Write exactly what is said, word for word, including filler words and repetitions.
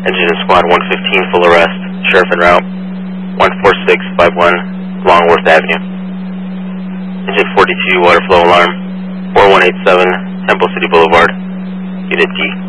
Engine in Squad one fifteen, full arrest. Sheriff en route. one four six five one, Longworth Avenue. Engine forty-two, water flow alarm. four one eight seven, Temple City Boulevard. Unit D.